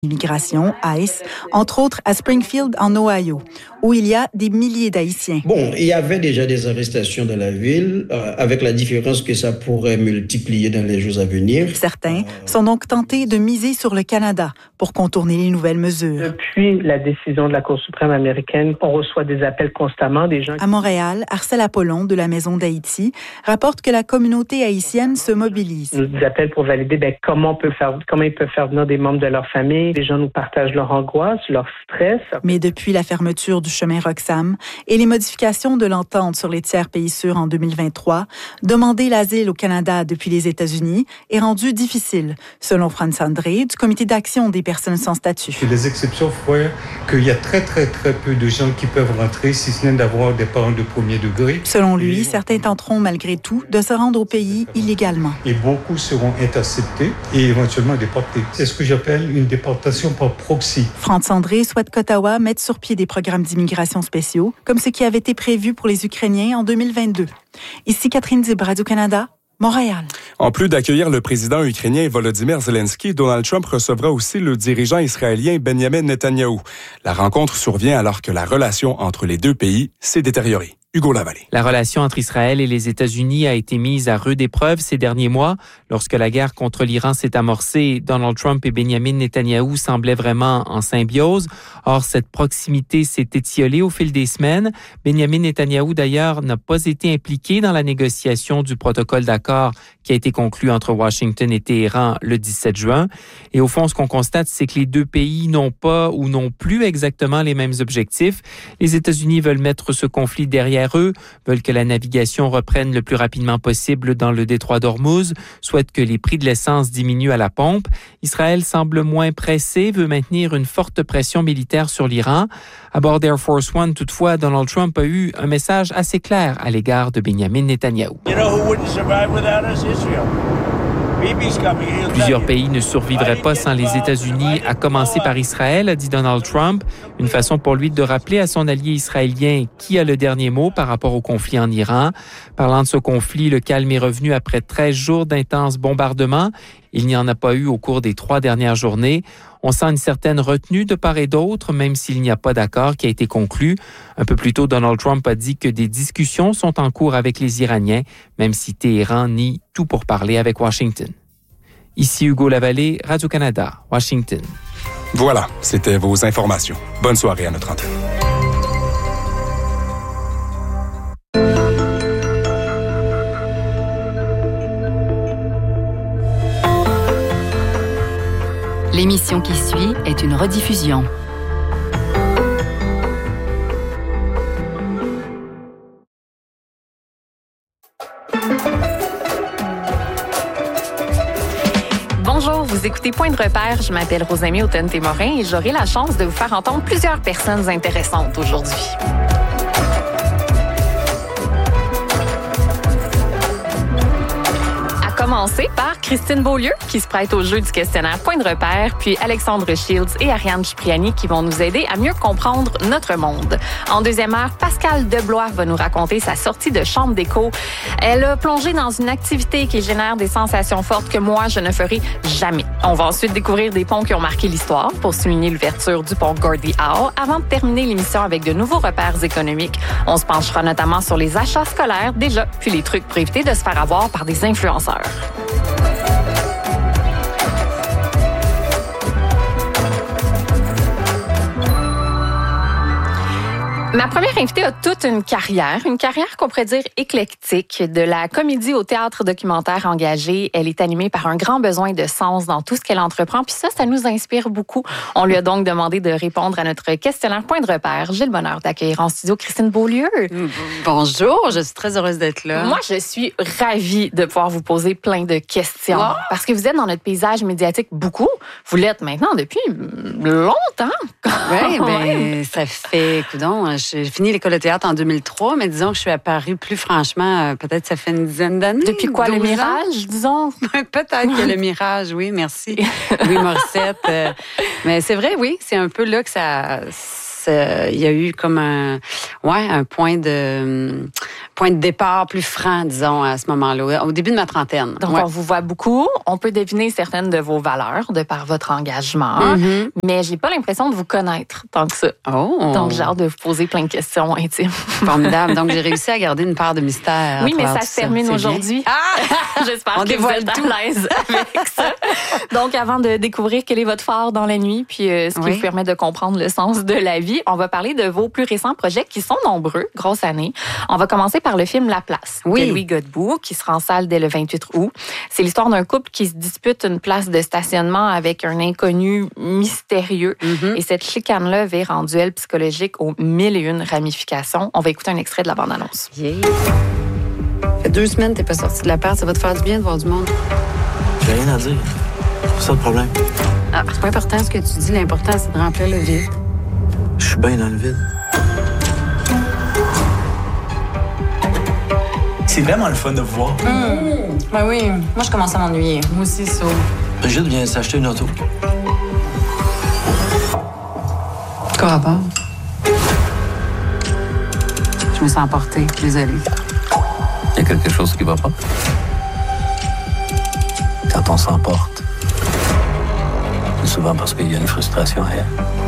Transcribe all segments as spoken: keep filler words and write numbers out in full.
Immigration, ICE, entre autres à Springfield, en Ohio, où il y a des milliers d'Haïtiens. Bon, il y avait déjà des arrestations dans la ville, euh, avec la différence que ça pourrait multiplier dans les jours à venir. Certains sont donc tentés de miser sur le Canada pour contourner les nouvelles mesures. Depuis la décision de la Cour suprême américaine, on reçoit des appels constamment des gens... À Montréal, Arcel Apollon de la Maison d'Haïti rapporte que la communauté haïtienne se mobilise. Nous des appels pour valider ben, comment, on peut faire, comment ils peuvent faire venir des membres de leur famille. Les gens nous partagent leur angoisse, leur stress. Mais depuis la fermeture du chemin Roxham et les modifications de l'entente sur les tiers pays sûrs en deux mille vingt-trois, demander l'asile au Canada depuis les États-Unis est rendu difficile, selon Franz André du Comité d'action des personnes sans statut. Les exceptions font qu'il y a très, très, très peu de gens qui peuvent rentrer, si ce n'est d'avoir des parents de premier degré. Selon lui, certains tenteront malgré tout de se rendre au pays illégalement. Et beaucoup seront interceptés et éventuellement déportés. C'est ce que j'appelle une déportation par proxy. Franz André souhaite qu'Ottawa mette sur pied des programmes d'immigration spéciaux, comme ce qui avait été prévu pour les Ukrainiens en deux mille vingt-deux. Ici Catherine Dib, Radio-Canada, Montréal. En plus d'accueillir le président ukrainien Volodymyr Zelensky, Donald Trump recevra aussi le dirigeant israélien Benjamin Netanyahou. La rencontre survient alors que la relation entre les deux pays s'est détériorée. Hugo Lavallée. La relation entre Israël et les États-Unis a été mise à rude épreuve ces derniers mois. Lorsque la guerre contre l'Iran s'est amorcée, Donald Trump et Benjamin Netanyahou semblaient vraiment en symbiose. Or, cette proximité s'est étiolée au fil des semaines. Benjamin Netanyahou, d'ailleurs, n'a pas été impliqué dans la négociation du protocole d'accord qui a été conclu entre Washington et Téhéran le dix-sept juin. Et au fond, ce qu'on constate, c'est que les deux pays n'ont pas ou n'ont plus exactement les mêmes objectifs. Les États-Unis veulent mettre ce conflit derrière eux, veulent que la navigation reprenne le plus rapidement possible dans le détroit d'Ormuz, souhaitent que les prix de l'essence diminuent à la pompe. Israël semble moins pressé, veut maintenir une forte pression militaire sur l'Iran. À bord d'Air Force One, toutefois, Donald Trump a eu un message assez clair à l'égard de Benjamin Netanyahou. You know who wouldn't survive without us? Israel. Plusieurs pays ne survivraient pas sans les États-Unis, à commencer par Israël, a dit Donald Trump. Une façon pour lui de rappeler à son allié israélien qui a le dernier mot par rapport au conflit en Iran. Parlant de ce conflit, le calme est revenu après treize jours d'intenses bombardements. Il n'y en a pas eu au cours des trois dernières journées. On sent une certaine retenue de part et d'autre, même s'il n'y a pas d'accord qui a été conclu. Un peu plus tôt, Donald Trump a dit que des discussions sont en cours avec les Iraniens, même si Téhéran nie tout pour parler avec Washington. Ici Hugo Lavallée, Radio-Canada, Washington. Voilà, c'était vos informations. Bonne soirée à notre antenne. L'émission qui suit est une rediffusion. Bonjour, vous écoutez Point de repère. Je m'appelle Rosamie Autonne-Témorin et j'aurai la chance de vous faire entendre plusieurs personnes intéressantes aujourd'hui. Commencer par Christine Beaulieu, qui se prête au jeu du questionnaire Point de repère, puis Alexandre Shields et Ariane Cipriani qui vont nous aider à mieux comprendre notre monde. En deuxième heure, Pascal Deblois va nous raconter sa sortie de chambre d'écho. Elle a plongé dans une activité qui génère des sensations fortes que moi, je ne ferai jamais. On va ensuite découvrir des ponts qui ont marqué l'histoire pour souligner l'ouverture du pont Gordie Howe avant de terminer l'émission avec de nouveaux repères économiques. On se penchera notamment sur les achats scolaires déjà, puis les trucs pour éviter de se faire avoir par des influenceurs. Ma première invitée a toute une carrière, une carrière qu'on pourrait dire éclectique, de la comédie au théâtre documentaire engagé. Elle est animée par un grand besoin de sens dans tout ce qu'elle entreprend, puis ça, ça nous inspire beaucoup. On lui a donc demandé de répondre à notre questionnaire Point de repère. J'ai le bonheur d'accueillir en studio Christine Beaulieu. Bonjour, je suis très heureuse d'être là. Moi, je suis ravie de pouvoir vous poser plein de questions, oh! Parce que vous êtes dans notre paysage médiatique beaucoup. Vous l'êtes maintenant depuis longtemps. Oui, bien, ça fait, coudonc, j'ai fini l'école de théâtre en deux mille trois, mais disons que je suis apparue plus franchement, euh, peut-être ça fait une dizaine d'années. Depuis quoi, le Mirage, disons? Peut-être que le Mirage, oui, merci. Louis Morissette. Euh, mais c'est vrai, oui, c'est un peu là que ça... il y a eu comme un, ouais, un point de, point de départ plus franc, disons, à ce moment-là, au début de ma trentaine. Donc, ouais. on vous voit beaucoup. On peut deviner certaines de vos valeurs de par votre engagement, mm-hmm. mais j'ai pas l'impression de vous connaître tant que ça. Oh. Donc, j'ai hâte de vous poser plein de questions intimes. Formidable. Donc, j'ai réussi à garder une part de mystère. Oui, mais ça se termine ça. aujourd'hui. Ah! J'espère on que vous êtes tout. à l'aise avec ça. Donc, avant de découvrir quel est votre phare dans la nuit, puis euh, ce qui oui. vous permet de comprendre le sens de la vie, on va parler de vos plus récents projets qui sont nombreux, grosse année. On va commencer par le film La Place oui. de Louis Godbout, qui sera en salle dès le vingt-huit août. C'est l'histoire d'un couple qui se dispute une place de stationnement avec un inconnu mystérieux. Mm-hmm. Et cette chicane-là vire en duel psychologique aux mille et une ramifications. On va écouter un extrait de la bande-annonce. Yeah. Ça fait deux semaines que t'es pas sorti de l'appart. Ça va te faire du bien de voir du monde. J'ai rien à dire. C'est ça le problème. Ah, c'est pas important ce que tu dis. L'important, c'est de remplir le vide. Je suis bien dans le vide. C'est vraiment le fun de vous voir. Mmh. Ben oui. Moi, je commence à m'ennuyer. Moi aussi, ça. Brigitte vient s'acheter une auto. Quoi rapport? Je me sens emportée. Désolée. Il y a quelque chose qui va pas. Quand on s'emporte, c'est souvent parce qu'il y a une frustration ailleurs.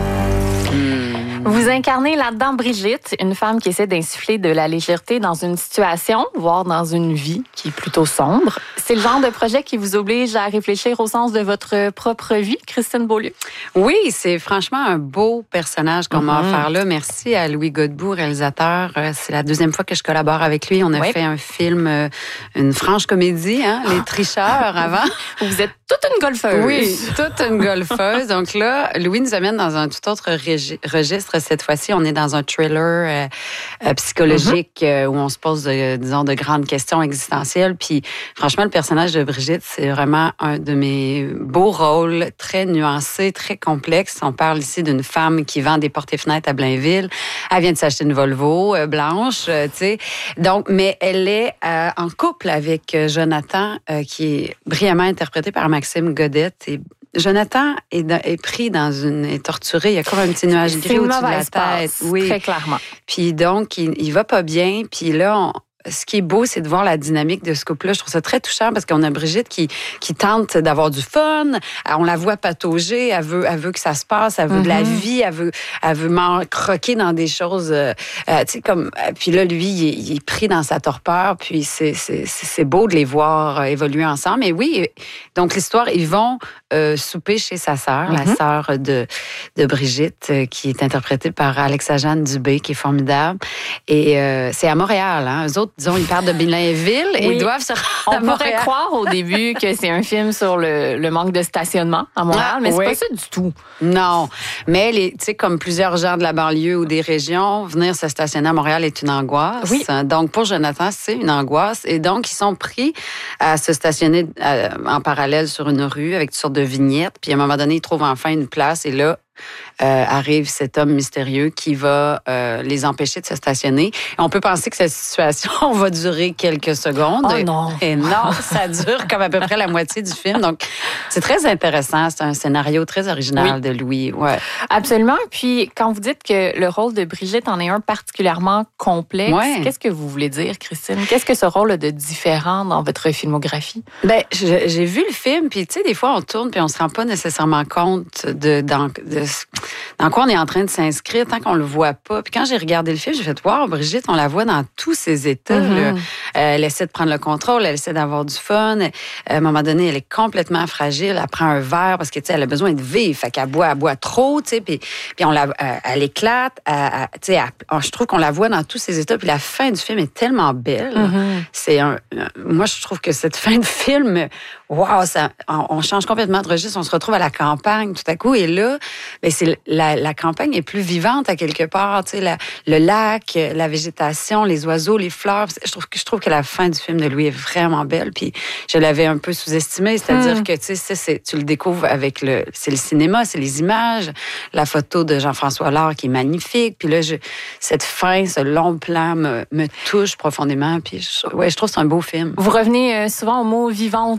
Vous incarnez là-dedans Brigitte, une femme qui essaie d'insuffler de la légèreté dans une situation, voire dans une vie qui est plutôt sombre. C'est le genre de projet qui vous oblige à réfléchir au sens de votre propre vie, Christine Beaulieu? Oui, c'est franchement un beau personnage qu'on mm-hmm. m'a offert là. Merci à Louis Godbout, réalisateur. C'est la deuxième fois que je collabore avec lui. On a oui. fait un film, une franche comédie, hein, Les Tricheurs, avant. Vous êtes toute une golfeuse. Oui, toute une golfeuse. Donc là, Louis nous amène dans un tout autre régi- registre. Cette fois-ci, on est dans un thriller euh, euh, psychologique mm-hmm. euh, où on se pose, de, disons, de grandes questions existentielles. Puis, franchement, le personnage de Brigitte, c'est vraiment un de mes beaux rôles, très nuancé, très complexe. On parle ici d'une femme qui vend des portes et fenêtres à Blainville. Elle vient de s'acheter une Volvo euh, blanche, euh, tu sais. Donc, mais elle est euh, en couple avec euh, Jonathan, euh, qui est brillamment interprété par Maxime Godette. Et Jonathan est, dans, est pris dans une... est torturé. Il y a comme un petit nuage gris au-dessus de la tête. Oui, très clairement. Puis donc, il, il va pas bien. Puis là, on, ce qui est beau, c'est de voir la dynamique de ce couple-là. Je trouve ça très touchant parce qu'on a Brigitte qui, qui tente d'avoir du fun. On la voit patauger. Elle veut, elle veut que ça se passe. Elle veut mm-hmm. de la vie. Elle veut, elle veut croquer dans des choses. Euh, tu sais, comme. Puis là, lui, il est, il est pris dans sa torpeur. Puis c'est, c'est, c'est beau de les voir évoluer ensemble. Mais oui, donc l'histoire, ils vont euh, souper chez sa sœur, mm-hmm. la sœur de, de Brigitte, euh, qui est interprétée par Alexa-Jeanne Dubé, qui est formidable. Et euh, c'est à Montréal, hein. Eux autres, disons, ils partent de Blainville et oui. ils doivent se rendre On pourrait croire au début que c'est un film sur le, le manque de stationnement à Montréal, ah, mais c'est oui. pas ça du tout. Non, mais les, tu sais, comme plusieurs gens de la banlieue ou des régions, venir se stationner à Montréal est une angoisse. Oui. Donc, pour Jonathan, c'est une angoisse. Et donc, ils sont pris à se stationner euh, en parallèle sur une rue avec toutes sortes de vignettes. Puis, à un moment donné, ils trouvent enfin une place et là, Euh, arrive cet homme mystérieux qui va euh, les empêcher de se stationner. Et on peut penser que cette situation va durer quelques secondes. Oh non! Et non, ça dure comme à peu près la moitié du film. Donc, c'est très intéressant. C'est un scénario très original oui. de Louis. Ouais. Absolument. Puis, quand vous dites que le rôle de Brigitte en est un particulièrement complexe, ouais. qu'est-ce que vous voulez dire, Christine? Qu'est-ce que ce rôle a de différent dans votre filmographie? Ben, j'ai vu le film, puis tu sais, des fois, on tourne, puis on se rend pas nécessairement compte de, dans, de dans quoi on est en train de s'inscrire tant qu'on le voit pas. Puis quand j'ai regardé le film, j'ai fait wow, Brigitte, on la voit dans tous ses états. Mm-hmm. Là. Euh, elle essaie de prendre le contrôle, elle essaie d'avoir du fun. Euh, à un moment donné, elle est complètement fragile. Elle prend un verre parce que tu sais, elle a besoin de vivre. Fait qu'elle boit, elle boit trop, tu sais. Puis, puis on la, euh, elle éclate. Elle, elle, tu sais, elle, je trouve qu'on la voit dans tous ses états. Puis la fin du film est tellement belle. Mm-hmm. C'est un, euh, moi, je trouve que cette fin de film, wow, ça, on, on change complètement de registre. On se retrouve à la campagne tout à coup. Et là, ben, c'est la, la campagne est plus vivante à quelque part. Tu sais, la, le lac, la végétation, les oiseaux, les fleurs. Je trouve que je trouve que la fin du film de Louis est vraiment belle. Puis je l'avais un peu sous-estimée, c'est-à-dire mm. que tu sais, c'est, c'est, tu le découvres avec le, c'est le cinéma, c'est les images, la photo de Jean-François Lard qui est magnifique. Puis là, je, cette fin, ce long plan me, me touche profondément. Puis je, ouais, je trouve que c'est un beau film. Vous revenez souvent au mot vivante,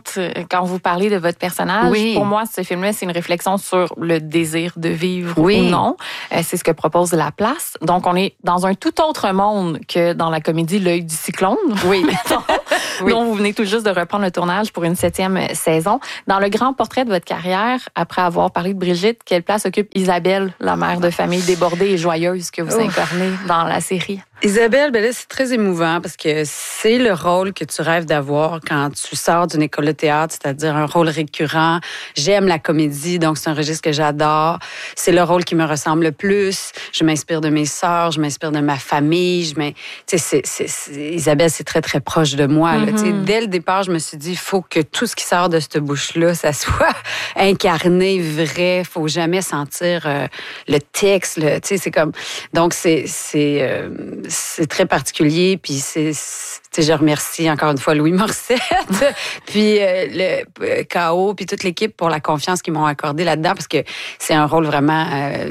quand vous parlez de votre personnage, oui. pour moi, ce film-là, c'est une réflexion sur le désir de vivre oui. ou non. Euh, c'est ce que propose La Place. Donc, on est dans un tout autre monde que dans la comédie L'œil du cyclone. Oui. oui. dont vous venez tout juste de reprendre le tournage pour une septième saison. Dans le grand portrait de votre carrière, après avoir parlé de Brigitte, quelle place occupe Isabelle, la mère de famille débordée et joyeuse que vous incarnez dans la série? Isabelle, ben là, c'est très émouvant parce que c'est le rôle que tu rêves d'avoir quand tu sors d'une école de théâtre, c'est-à-dire un rôle récurrent. J'aime la comédie, donc c'est un registre que j'adore. C'est le rôle qui me ressemble le plus. Je m'inspire de mes sœurs, je m'inspire de ma famille. Je m'in... c'est, c'est, c'est, Isabelle, c'est très, très proche de moi. Mm-hmm. Là. Dès le départ, je me suis dit, il faut que tout ce qui sort de cette bouche-là, ça soit incarné, vrai. Il faut jamais sentir euh, le texte. Là. C'est comme... Donc, c'est... c'est euh, c'est très particulier, puis c'est, c'est, je remercie encore une fois Louis Morissette, puis euh, le K O, puis toute l'équipe pour la confiance qu'ils m'ont accordée là-dedans, parce que c'est un rôle vraiment...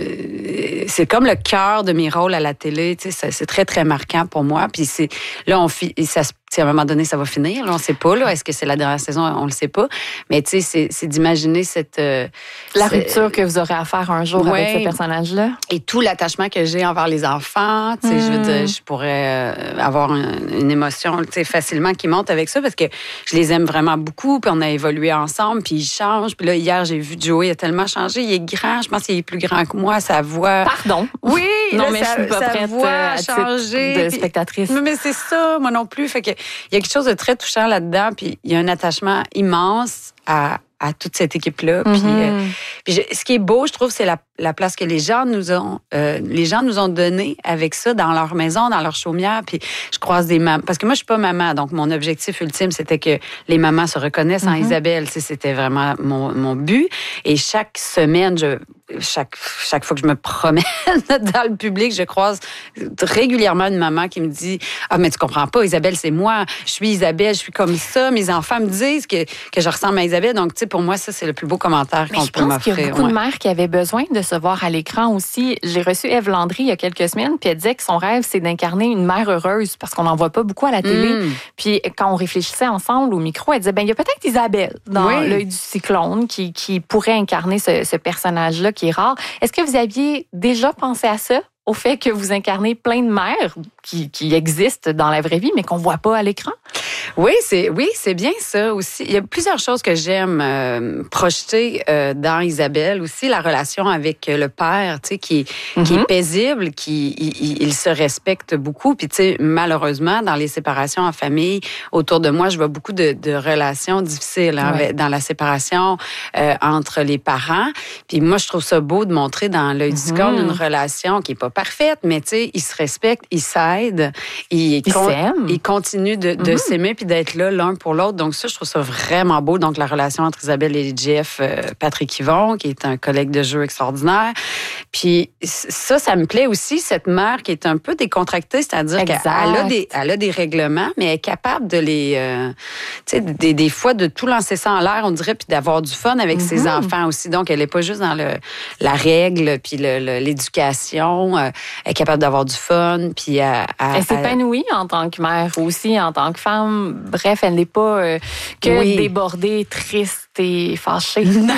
Euh, c'est comme le cœur de mes rôles à la télé, tu sais, c'est, c'est très, très marquant pour moi, puis c'est... Là, on fi, ça se à un moment donné, ça va finir. Là, on ne sait pas. Là, est-ce que c'est la dernière saison? On ne le sait pas. Mais tu sais, c'est, c'est d'imaginer cette... Euh, la rupture que vous aurez à faire un jour ouais, avec ce personnage-là. Et tout l'attachement que j'ai envers les enfants. Tu sais, mm. je veux dire, je pourrais avoir une, une émotion tu sais, facilement qui monte avec ça parce que je les aime vraiment beaucoup. Puis on a évolué ensemble. Puis ils changent. Puis là, hier, j'ai vu Joey, il a tellement changé. Il est grand. Je pense qu'il est plus grand que moi. Sa voix... Pardon. Oui. non, là, mais sa, je suis pas sa prête voix à a changé. De puis, spectatrice. Mais, mais c'est ça, moi non plus. Fait que il y a quelque chose de très touchant là-dedans, puis il y a un attachement immense à, à toute cette équipe-là. Mm-hmm. Puis, euh, puis je, ce qui est beau, je trouve, c'est la, la place que les gens nous ont, euh, les gens nous ont donnée avec ça dans leur maison, dans leur chaumière. Puis je croise des mamans, parce que moi je suis pas maman, donc mon objectif ultime c'était que les mamans se reconnaissent mm-hmm. en Isabelle. Tu sais, c'était vraiment mon, mon but. Et chaque semaine, je Chaque, chaque fois que je me promène dans le public, je croise régulièrement une maman qui me dit « Ah, mais tu comprends pas, Isabelle, c'est moi. Je suis Isabelle, je suis comme ça. Mes enfants me disent que, que je ressemble à Isabelle. » Donc, tu sais, pour moi, ça, c'est le plus beau commentaire mais qu'on peut m'offrir. Je pense qu'il y a beaucoup ouais. de mères qui avaient besoin de se voir à l'écran aussi. J'ai reçu Ève Landry il y a quelques semaines, puis elle disait que son rêve, c'est d'incarner une mère heureuse parce qu'on n'en voit pas beaucoup à la télé. Mm. Puis quand on réfléchissait ensemble au micro, elle disait « Ben, il y a peut-être Isabelle dans oui. L'œil du cyclone qui, qui pourrait incarner ce, ce personnage-là qui est rare. » Est-ce que vous aviez déjà pensé à ça, au fait que vous incarnez plein de mères qui, qui existent dans la vraie vie, mais qu'on ne voit pas à l'écran? Oui, c'est oui, c'est bien ça aussi. Il y a plusieurs choses que j'aime euh, projeter euh, dans Isabelle aussi, la relation avec le père, tu sais, qui, mm-hmm. qui est paisible, qui il, il se respecte beaucoup. Puis tu sais, malheureusement, dans les séparations en famille, autour de moi, je vois beaucoup de, de relations difficiles hein, ouais. dans la séparation euh, entre les parents. Puis moi, je trouve ça beau de montrer dans L'œil du cyclone mm-hmm. une relation qui est pas parfaite, mais tu sais, ils se respectent, ils s'aident, ils, ils con- s'aiment, ils continuent de, de mm-hmm. s'aimer puis d'être là l'un pour l'autre. Donc ça, je trouve ça vraiment beau. Donc la relation entre Isabelle et Jeff, euh, Patrick Yvon, qui est un collègue de jeu extraordinaire. Puis ça, ça me plaît aussi, cette mère qui est un peu décontractée, c'est-à-dire exact. qu'elle a des, elle a des règlements, mais elle est capable de les, euh, tu sais, des, des fois de tout lancer ça en l'air, on dirait, puis d'avoir du fun avec mm-hmm. ses enfants aussi. Donc elle est pas juste dans le, la règle, puis le, le, l'éducation. Euh, elle est capable d'avoir du fun, puis elle, elle, elle s'épanouit en tant que mère aussi, en tant que femme. Bref, elle n'est pas euh, que oui. débordée, triste et fâchée. Non,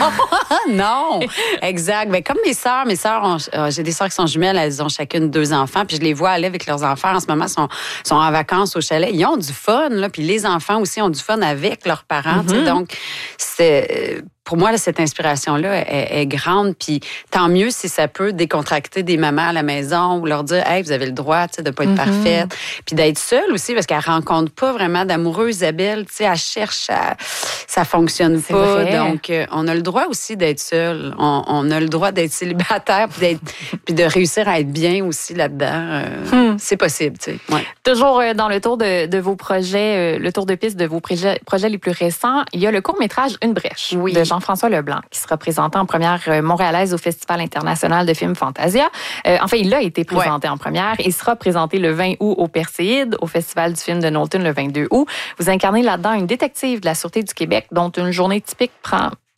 non, exact. Ben, comme mes sœurs, mes sœurs, ont, euh, j'ai des sœurs qui sont jumelles, elles ont chacune deux enfants, puis je les vois aller avec leurs enfants. En ce moment, sont sont en vacances au chalet. Ils ont du fun, là, puis les enfants aussi ont du fun avec leurs parents. Mm-hmm. Donc, c'est pour moi, là, cette inspiration-là est, est grande, puis tant mieux si ça peut décontracter des mamans à la maison ou leur dire « Hey, vous avez le droit de ne pas être mm-hmm. parfaite », puis d'être seule aussi, parce qu'elle rencontre pas vraiment d'amoureux. Isabelle, tu sais, elle cherche, à, ça fonctionne c'est pas. Vrai. Donc, euh, on a le droit aussi d'être seule. On, on a le droit d'être célibataire, puis, d'être, puis de réussir à être bien aussi là-dedans. Euh, mm. C'est possible, tu sais. Ouais. Toujours euh, dans le tour de, de vos projets, euh, le tour de piste de vos projets, projets les plus récents, il y a le court-métrage Une brèche oui. de Jean-François Leblanc, qui sera présenté en première montréalaise au Festival international de films Fantasia. Euh, enfin, il a été présenté ouais. en première. Il sera présenté le vingt août au Perséide, au Festival du film de Knowlton le vingt-deux août. Vous incarnez là-dedans une détective de la Sûreté du Québec, dont une journée typique prend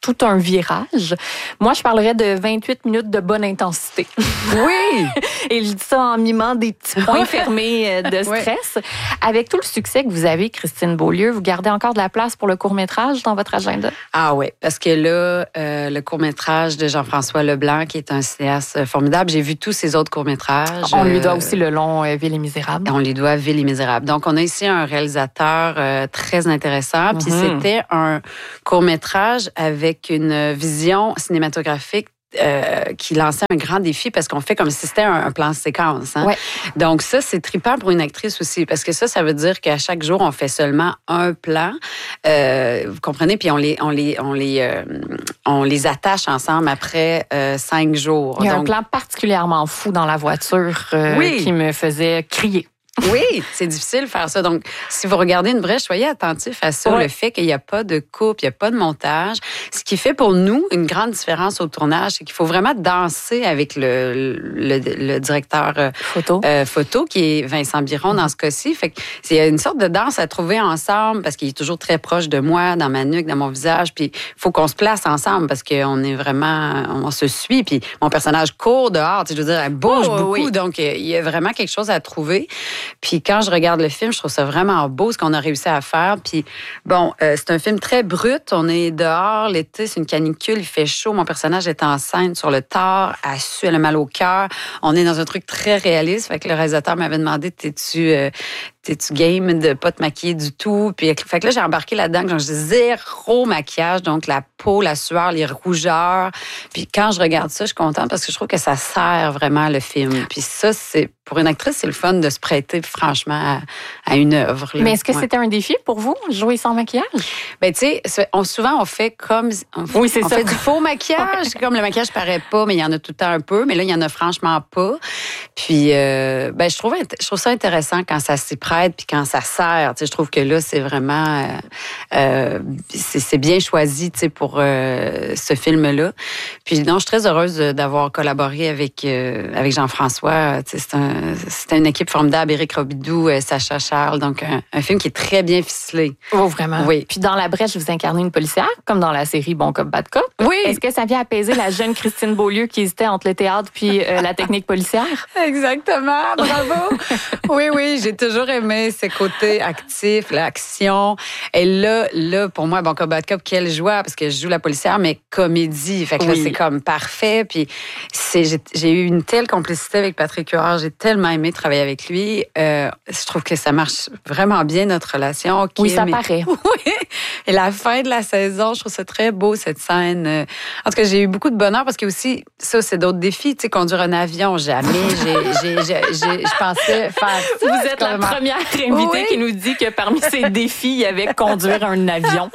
tout un virage. Moi, je parlerais de vingt-huit minutes de bonne intensité. Oui! Et je dis ça en mimant des petits points fermés de stress. Oui. Avec tout le succès que vous avez, Christine Beaulieu, vous gardez encore de la place pour le court-métrage dans votre agenda? Ah oui, parce que là, euh, le court-métrage de Jean-François Leblanc, qui est un cinéaste formidable, j'ai vu tous ses autres courts-métrages. On lui doit aussi le long euh, Ville et Misérable. On lui doit Ville et Misérable. Donc, on a ici un réalisateur euh, très intéressant. Puis mm-hmm. c'était un court-métrage avec une vision cinématographique Euh, qui lançait un grand défi parce qu'on fait comme si c'était un, un plan séquence. Hein? Ouais. Donc ça, c'est trippant pour une actrice aussi parce que ça, ça veut dire qu'à chaque jour, on fait seulement un plan. Euh, vous comprenez? Puis on les, on les, on les, euh, on les attache ensemble après euh, cinq jours. Il y a Donc, un plan particulièrement fou dans la voiture euh, oui. qui me faisait crier. Oui, c'est difficile de faire ça. Donc, si vous regardez une brèche, soyez attentif à ça, ouais. le fait qu'il n'y a pas de coupe, il n'y a pas de montage. Ce qui fait pour nous une grande différence au tournage, c'est qu'il faut vraiment danser avec le, le, le directeur photo. Euh, photo, qui est Vincent Biron dans ce cas-ci. Fait que c'est une sorte de danse à trouver ensemble parce qu'il est toujours très proche de moi, dans ma nuque, dans mon visage. Puis, il faut qu'on se place ensemble parce qu'on est vraiment, on se suit. Puis, mon personnage court dehors, tu sais, je veux dire, elle bouge oh, beaucoup. Oui. Donc, il y a vraiment quelque chose à trouver. Puis quand je regarde le film, je trouve ça vraiment beau ce qu'on a réussi à faire. Puis bon, euh, c'est un film très brut. On est dehors, l'été, c'est une canicule, il fait chaud. Mon personnage est enceinte sur le tard, elle sue, elle a mal au cœur. On est dans un truc très réaliste. Fait que le réalisateur m'avait demandé, t'es-tu... Euh, T'es-tu game de pas te maquiller du tout? Puis, fait que là, j'ai embarqué là-dedans. Donc, j'ai zéro maquillage. Donc, la peau, la sueur, les rougeurs. Puis, quand je regarde ça, je suis contente parce que je trouve que ça sert vraiment le film. Puis ça, c'est pour une actrice, c'est le fun de se prêter, franchement, à, à une œuvre. Là. Mais est-ce que ouais. c'était un défi pour vous, jouer sans maquillage? Ben, tu sais, on, souvent, on fait comme... On, oui, c'est on ça. fait du faux maquillage. Comme le maquillage paraît pas, mais il y en a tout le temps un peu. Mais là, il y en a franchement pas. Puis, euh, ben, je trouve, je trouve ça intéressant quand ça s'y prête puis quand ça sert. Tu sais, je trouve que là, c'est vraiment... Euh, euh, c'est, c'est bien choisi, tu sais, pour euh, ce film-là. Puis, non, je suis très heureuse d'avoir collaboré avec, euh, avec Jean-François. Tu sais, c'est un, c'était une équipe formidable. Éric Robidoux, Sacha Charles. Donc, un, un film qui est très bien ficelé. Oh, vraiment? Oui. Puis, dans La Brèche, vous incarnez une policière, comme dans la série Bon Cop, Bad Cop. Oui. Est-ce que ça vient apaiser la jeune Christine Beaulieu qui hésitait entre le théâtre puis euh, la technique policière? Exactement. Bravo. Oui, oui. J'ai toujours aimé ce côté actif, l'action. Et là, là, pour moi, Bon Cop, Bad Cop, quelle joie, parce que je joue la policière, mais comédie. Fait que oui. là, c'est comme parfait. Puis, c'est, j'ai, j'ai eu une telle complicité avec Patrick Huard. J'ai tellement aimé travailler avec lui. Euh, je trouve que ça marche vraiment bien, notre relation. Oui, ça paraît. Oui. Et la fin de la saison, je trouve ça très beau, cette scène. En tout cas, j'ai eu beaucoup de bonheur parce que aussi, ça, c'est d'autres défis. Tu sais, conduire un avion, jamais. J'ai, j'ai, j'ai, j'ai, je pensais faire ça. Vous êtes la première invitée oui. qui nous dit que parmi ses défis, il y avait conduire un avion.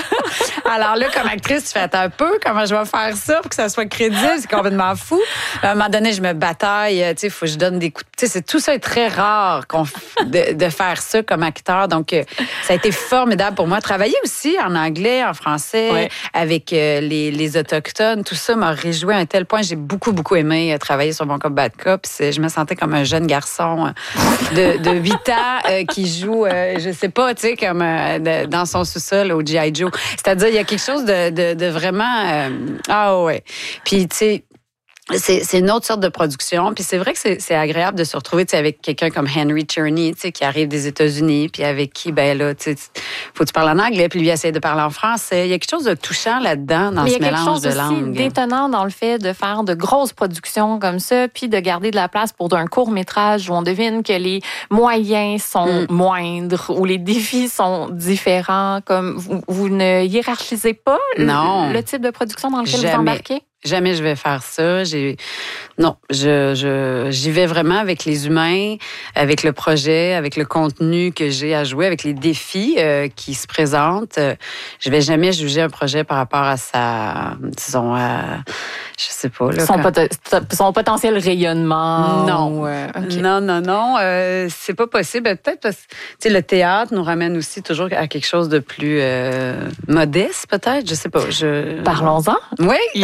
Alors là, comme actrice, tu fais un peu comment je vais faire ça pour que ça soit crédible. C'est complètement fou. À un moment donné, je me bataille. Tu sais, il faut que je donne des coups. Tu sais, c'est, tout ça est très rare qu'on, de, de faire ça comme acteur. Donc, ça a été formidable pour moi. Travailler aussi en anglais, en français, ouais. avec euh, les, les Autochtones, tout ça m'a réjoui à un tel point. J'ai beaucoup, beaucoup aimé travailler sur Bon Cop, Bad Cop. C'est, je me sentais comme un jeune garçon de, de huit ans euh, qui joue, euh, je sais pas, tu sais, comme euh, de, dans son sous-sol au G I Joe. C'est-à-dire, il y a quelque chose de, de, de vraiment... Euh, ah ouais. Puis, tu sais, C'est, c'est une autre sorte de production. Puis c'est vrai que c'est, c'est agréable de se retrouver avec quelqu'un comme Henry Czerny, qui arrive des États-Unis, puis avec qui, ben là, tu faut que tu parles en anglais, puis lui essaie de parler en français. Il y a quelque chose de touchant là-dedans, dans ce mélange de langues. Il y a quelque chose aussi d'étonnant dans le fait de faire de grosses productions comme ça, puis de garder de la place pour un court-métrage où on devine que les moyens sont mm. moindres, où les défis sont différents. Comme vous, vous ne hiérarchisez pas non. le, le type de production dans lequel Jamais. vous embarquez? Jamais je vais faire ça. J'ai non, je, je j'y vais vraiment avec les humains, avec le projet, avec le contenu que j'ai à jouer, avec les défis euh, qui se présentent. Je vais jamais juger un projet par rapport à sa, disons, à, je sais pas là. Son, quand... pot- son potentiel rayonnement. Non, ou, euh, okay. non, non, non, euh, c'est pas possible. Peut-être parce que tu sais, le théâtre nous ramène aussi toujours à quelque chose de plus euh, modeste, peut-être. Je sais pas. Je... Parlons-en. Oui, il y a la pièce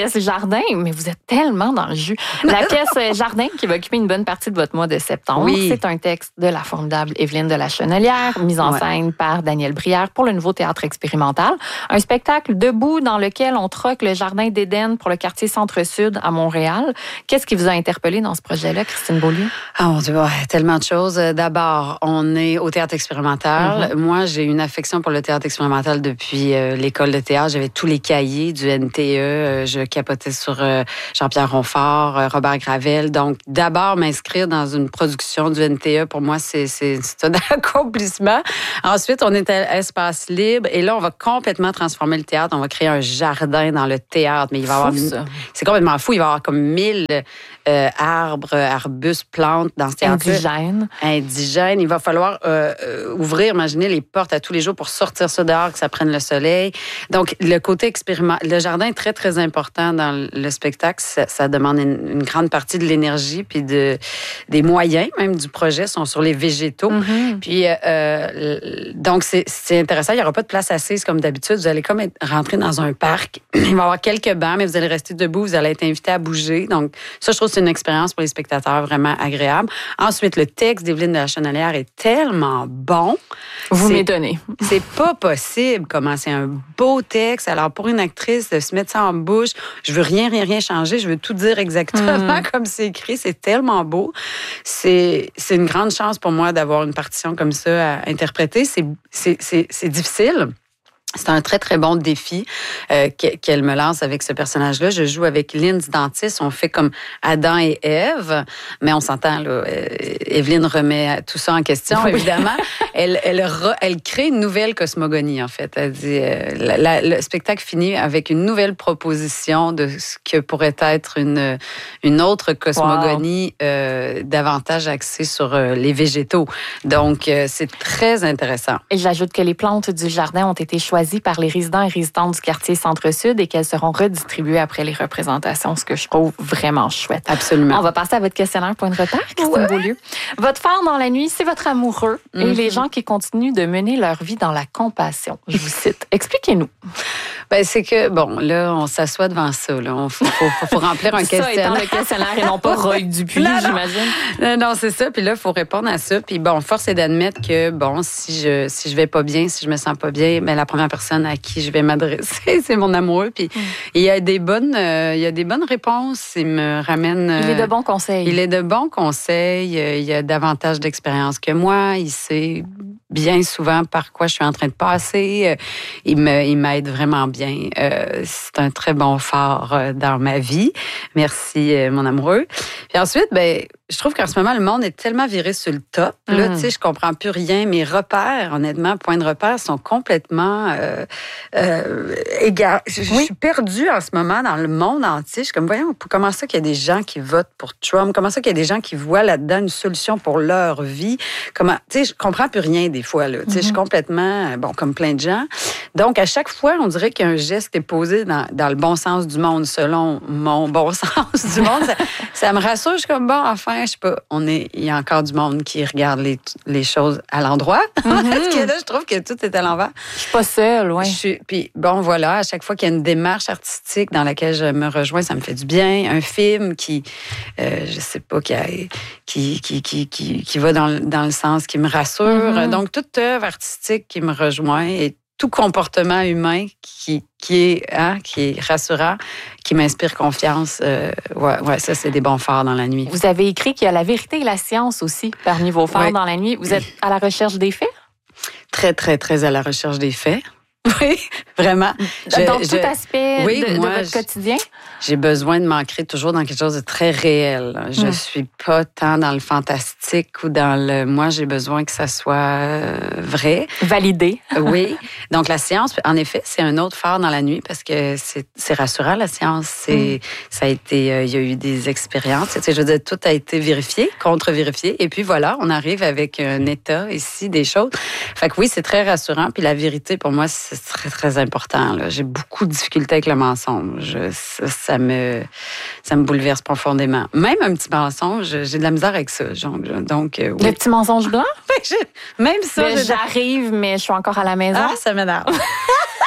pièce jardin, mais vous êtes tellement dans le jus. La pièce jardin qui va occuper une bonne partie de votre mois de septembre. Oui. C'est un texte de la formidable Évelyne de la Chenelière, mise en ouais. scène par Daniel Brière pour le Nouveau Théâtre expérimental. Un spectacle debout dans lequel on troque le jardin d'Éden pour le quartier Centre-Sud à Montréal. Qu'est-ce qui vous a interpellé dans ce projet-là, Christine Beaulieu? Ah mon Dieu, ouais, tellement de choses. D'abord, on est au théâtre expérimental. Mm-hmm. Moi, j'ai une affection pour le théâtre expérimental depuis euh, l'école de théâtre. J'avais tous les cahiers du N T E. Euh, je capotais sur euh, Jean-Pierre Ronfort, euh, Robert Gravel. Donc, d'abord, m'inscrire dans une production du N T E, pour moi, c'est, c'est, c'est un accomplissement. Ensuite, on est à Espace Libre. Et là, on va complètement transformer le théâtre. On va créer un jardin dans le théâtre. Mais il va y avoir... Fou, ça. C'est complètement fou. Il va y avoir comme mille euh, arbres, arbustes, plantes dans ce théâtre. Indigène. Indigène. Il va falloir euh, euh, ouvrir, imaginez, les portes à tous les jours pour sortir ça dehors, que ça prenne le soleil. Donc, le côté expériment, le jardin est très, très important dans le spectacle. Ça, ça demande une, une grande partie de l'énergie puis de, des moyens, même du projet, sont sur les végétaux. Mm-hmm. Puis, euh, donc, c'est, c'est intéressant. Il n'y aura pas de place assise comme d'habitude. Vous allez comme être, rentrer dans un parc. Il va y avoir quelques bancs, mais vous allez rester debout. Vous allez être invité à bouger. Donc, ça, je trouve que c'est une expérience pour les spectateurs vraiment agréable. Ensuite, le texte d'Évelyne de la Chenelière est tellement bon. Vous c'est, m'étonnez. C'est pas possible comment c'est un beau texte. Alors, pour une actrice, de se mettre ça en bouche, je veux rien, rien, rien changer. Je veux tout dire exactement mm. comme c'est écrit. C'est tellement beau. C'est, c'est une grande chance pour moi d'avoir une partition comme ça à interpréter. C'est, c'est, c'est, c'est difficile. C'est un très, très bon défi euh, qu'elle me lance avec ce personnage-là. Je joue avec Lindsay Dantis. On fait comme Adam et Ève, mais on s'entend, là. Euh, Évelyne remet tout ça en question, oui. évidemment. elle, elle, re, elle crée une nouvelle cosmogonie, en fait. Elle dit, euh, la, la, le spectacle finit avec une nouvelle proposition de ce que pourrait être une, une autre cosmogonie wow. euh, davantage axée sur euh, les végétaux. Donc, euh, c'est très intéressant. Et j'ajoute que les plantes du jardin ont été choisies par les résidents et résidentes du quartier Centre-Sud et qu'elles seront redistribuées après les représentations, ce que je trouve vraiment chouette. Absolument. On va passer à votre questionnaire point de repère, Christine ouais. Beaulieu. Votre phare dans la nuit, c'est votre amoureux mm-hmm. et les gens qui continuent de mener leur vie dans la compassion. Je vous cite. Expliquez-nous. Ben, c'est que, bon, là, on s'assoit devant ça. Là. On faut, faut, faut, faut remplir un ça questionnaire. Ça étant le questionnaire et non pas Roy Dupuis, non, j'imagine. Non, non, c'est ça. Puis là, il faut répondre à ça. Puis bon, force est d'admettre que, bon, si je si je vais pas bien, si je me sens pas bien, ben la première personne à qui je vais m'adresser, c'est mon amoureux. Puis mm. il y a des bonnes, euh, il y a des bonnes réponses. Il me ramène. Euh, il est de bons conseils. Il est de bons conseils. Euh, il y a davantage d'expérience que moi. Il sait bien souvent par quoi je suis en train de passer. Euh, il me, il m'aide vraiment bien. Euh, c'est un très bon phare euh, dans ma vie. Merci, euh, mon amoureux. Puis ensuite, ben, je trouve qu'en ce moment, le monde est tellement viré sur le top. Là, mm. tu sais, je comprends plus rien. Mes repères, honnêtement, points de repère, sont complètement euh, euh, égarés. Je, oui. je suis perdue en ce moment dans le monde entier. Je suis comme, voyons, comment ça qu'il y a des gens qui votent pour Trump? Comment ça qu'il y a des gens qui voient là-dedans une solution pour leur vie? Comment, tu sais, je comprends plus rien des fois. Là. Tu sais, mm-hmm. je suis complètement, bon, comme plein de gens. Donc, à chaque fois, on dirait qu'un geste est posé dans, dans le bon sens du monde, selon mon bon sens du monde. ça, ça me rassure. Je suis comme, bon, enfin, je sais pas, on est, il y a encore du monde qui regarde les, les choses à l'endroit. Mm-hmm. Parce que là, je trouve que tout est à l'envers. Je suis pas seule, oui. Puis bon, voilà, à chaque fois qu'il y a une démarche artistique dans laquelle je me rejoins, ça me fait du bien. Un film qui, euh, je sais pas, qui, a, qui, qui, qui, qui, qui va dans, dans le sens qui me rassure. Mm-hmm. Donc, toute œuvre artistique qui me rejoint et tout comportement humain qui, qui, est, hein, qui est rassurant, qui m'inspire confiance, euh, ouais, ouais, ça, c'est des bons phares dans la nuit. Vous avez écrit qu'il y a la vérité et la science aussi parmi vos phares ouais. dans la nuit. Vous êtes à la recherche des faits? Très, très, très à la recherche des faits. Oui, vraiment. Je, Dans tout je, aspect oui, de, moi, de votre quotidien? J'ai besoin de m'ancrer toujours dans quelque chose de très réel. Je ne mmh. suis pas tant dans le fantastique ou dans le... Moi, j'ai besoin que ça soit vrai. Validé. Oui. Donc, la science, en effet, c'est un autre phare dans la nuit parce que c'est, c'est rassurant, la science. C'est, mmh. ça a été... Euh, il y a eu des expériences. Tu sais, je veux dire, tout a été vérifié, contre-vérifié. Et puis, voilà, on arrive avec un état ici des choses. Fait que oui, c'est très rassurant. Puis la vérité, pour moi, c'est C'est très, très important. Là. J'ai beaucoup de difficultés avec le mensonge. Ça, ça, me, ça me bouleverse profondément. Même un petit mensonge, j'ai de la misère avec ça. Donc, euh, oui. Le petit mensonge blanc? Même ça. Mais j'arrive, mais je suis encore à la maison. Ah, ça m'énerve.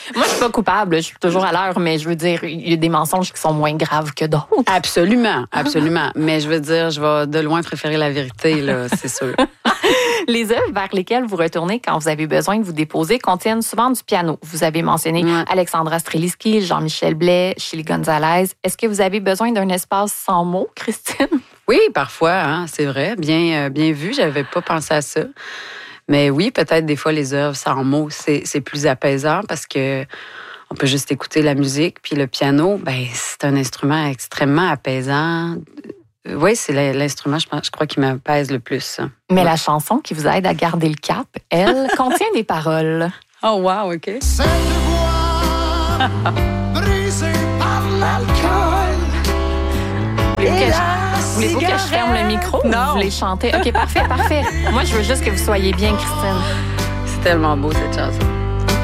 Moi, je suis pas coupable. Je suis toujours à l'heure, mais je veux dire, il y a des mensonges qui sont moins graves que d'autres. Absolument, absolument. Mais je veux dire, je vais de loin préférer la vérité, là, c'est sûr. Les œuvres vers lesquelles vous retournez quand vous avez besoin de vous déposer contiennent souvent du piano. Vous avez mentionné ouais. Alexandra Streliski, Jean-Michel Blais, Chili Gonzalez. Est-ce que vous avez besoin d'un espace sans mots, Christine? Oui, parfois, hein, c'est vrai. Bien, euh, bien vu, j'avais pas pensé à ça. Mais oui, peut-être des fois, les œuvres sans mots, c'est, c'est plus apaisant parce que on peut juste écouter la musique. Puis le piano, ben, c'est un instrument extrêmement apaisant. Oui, c'est l'instrument, je, je crois, qui m'apaise le plus. Mais ouais. la chanson qui vous aide à garder le cap, elle, contient des paroles. Oh, wow, OK. Cette voix brisée par l'alcool. Voulez-vous que, je, voulez-vous que je ferme le micro? Non. Vous voulez chanter? OK, parfait, parfait. Moi, je veux juste que vous soyez bien, Christine. C'est tellement beau, cette chanson.